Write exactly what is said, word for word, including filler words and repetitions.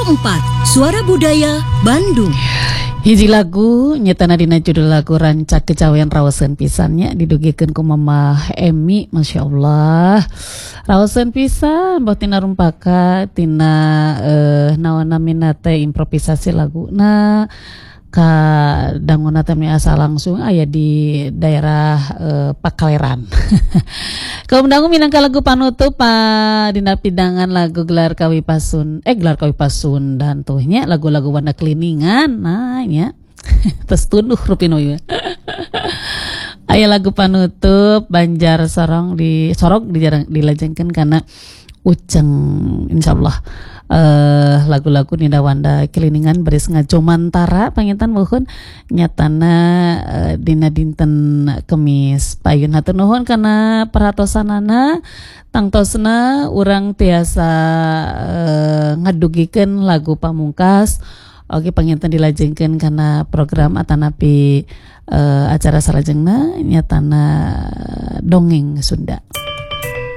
empat Suara Budaya Bandung. Hiji lagu nyetana dina judul lagu Rancak Kecawean raoseun pisannya didugikeun ku Mamah Emi, Masya Allah. Raoseun pisan boh tina rumpaka tina eh, naonna minate improvisasi laguna ka danguna teh asa langsung aya di daerah eh, Pakaleran. Kaum dangu minangka lagu panutup pa dina pidangan lagu gelar kawi pasun eh gelar kawi pasun dan tuhnya lagu-lagu warna keliningan nah nya tes tunduh rupino ieu. Aya lagu panutup Banjar Sorong di Sorong dijarang dilajengkeun kana Uceng, insyaallah eh lagu-lagu Nida Wanda keliningan beris ngajomantara panginten mohon nyatana eh, dina dinten Kemis payun hatur nuhun kana perhatosanana tangtosna urang tiasa eh, ngadugikeun lagu pamungkas oge panginten dilajengkeun kana program atanapi eh, acara salajengna nyatana dongeng Sunda.